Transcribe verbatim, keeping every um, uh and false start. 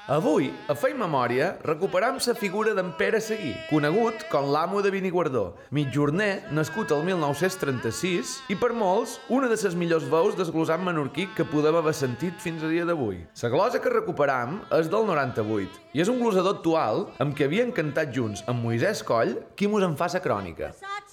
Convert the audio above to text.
Avui, a Feim Memòria, recuperam la figura d'en Pere Seguí, conegut com l'amo de Beniguardó, mitjorner nascut el mil nou-cents trenta-sis i per molts una de les millors veus del glosant menorquí que podem haver sentit fins a dia d'avui. La glosa que recuperam és del noranta-vuit i és un glosador actual amb què havien cantat junts amb Moisès Coll qui mos en fa la crònica.